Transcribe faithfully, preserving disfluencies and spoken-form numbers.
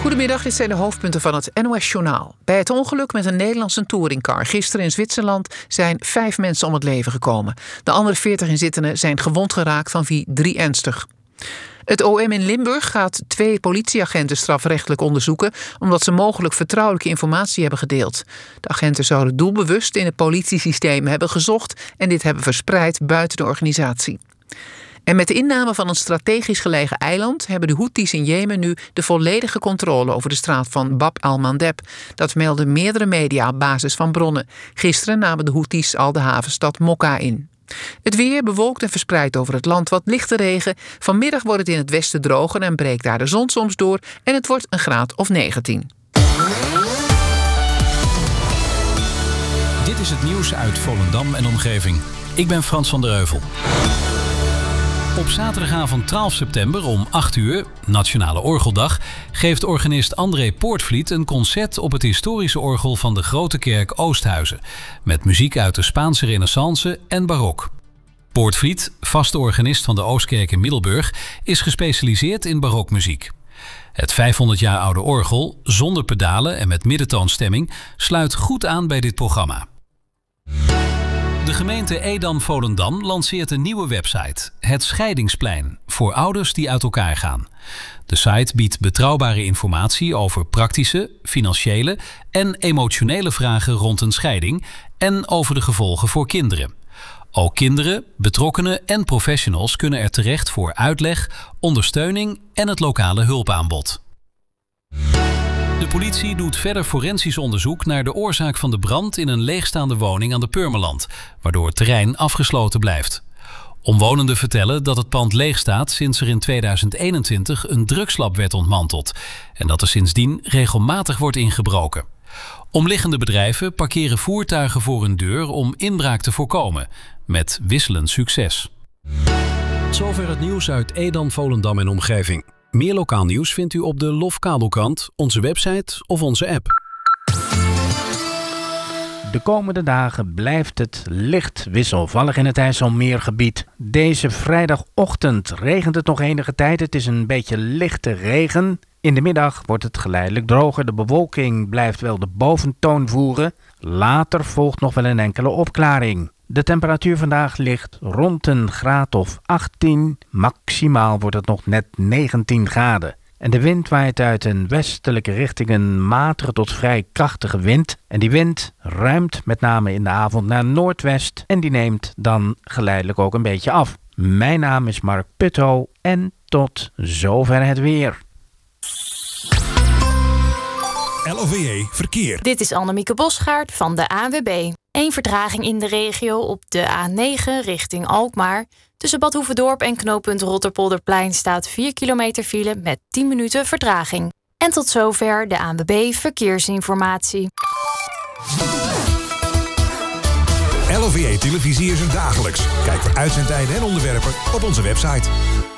Goedemiddag, dit zijn de hoofdpunten van het N O S-journaal. Bij het ongeluk met een Nederlandse touringcar gisteren in Zwitserland zijn vijf mensen om het leven gekomen. De andere veertig inzittenden zijn gewond geraakt, van wie drie ernstig. Het O M in Limburg gaat twee politieagenten strafrechtelijk onderzoeken omdat ze mogelijk vertrouwelijke informatie hebben gedeeld. De agenten zouden doelbewust in het politiesysteem hebben gezocht en dit hebben verspreid buiten de organisatie. En met de inname van een strategisch gelegen eiland hebben de Houthis in Jemen nu de volledige controle over de straat van Bab al-Mandeb. Dat melden meerdere media op basis van bronnen. Gisteren namen de Houthis al de havenstad Mokka in. Het weer bewolkt en verspreid over het land wat lichte regen. Vanmiddag wordt het in het westen droger en breekt daar de zon soms door. En het wordt een graad of negentien. Dit is het nieuws uit Volendam en omgeving. Ik ben Frans van der Heuvel. Op zaterdagavond twaalf september om acht uur, Nationale Orgeldag, geeft organist André Poortvliet een concert op het historische orgel van de Grote Kerk Oosthuizen, met muziek uit de Spaanse Renaissance en barok. Poortvliet, vaste organist van de Oostkerk in Middelburg, is gespecialiseerd in barokmuziek. Het vijfhonderd jaar oude orgel, zonder pedalen en met middentoonstemming, sluit goed aan bij dit programma. De gemeente Edam-Volendam lanceert een nieuwe website, Het Scheidingsplein, voor ouders die uit elkaar gaan. De site biedt betrouwbare informatie over praktische, financiële en emotionele vragen rond een scheiding en over de gevolgen voor kinderen. Ook kinderen, betrokkenen en professionals kunnen er terecht voor uitleg, ondersteuning en het lokale hulpaanbod. De politie doet verder forensisch onderzoek naar de oorzaak van de brand in een leegstaande woning aan de Purmerland, waardoor het terrein afgesloten blijft. Omwonenden vertellen dat het pand leeg staat sinds er in tweeduizend eenentwintig een drugslab werd ontmanteld en dat er sindsdien regelmatig wordt ingebroken. Omliggende bedrijven parkeren voertuigen voor hun deur om inbraak te voorkomen, met wisselend succes. Zover het nieuws uit Edam, Volendam en omgeving. Meer lokaal nieuws vindt u op de Lof Kabelkrant, onze website of onze app. De komende dagen blijft het licht wisselvallig in het IJsselmeergebied. Deze vrijdagochtend regent het nog enige tijd. Het is een beetje lichte regen. In de middag wordt het geleidelijk droger. De bewolking blijft wel de boventoon voeren. Later volgt nog wel een enkele opklaring. De temperatuur vandaag ligt rond een graad of achttien. Maximaal wordt het nog net negentien graden. En de wind waait uit een westelijke richting, een matige tot vrij krachtige wind. En die wind ruimt met name in de avond naar noordwest. En die neemt dan geleidelijk ook een beetje af. Mijn naam is Mark Putto en tot zover het weer. L O V E Verkeer. Dit is Annemieke Bosgaard van de A N W B. Eén vertraging in de regio op de A negen richting Alkmaar. Tussen Bad Hoeverdorp en knooppunt Rotterpolderplein staat vier kilometer file met tien minuten vertraging. En tot zover de A N W B Verkeersinformatie. L O V E Televisie is er dagelijks. Kijk voor uitzendtijden en onderwerpen op onze website.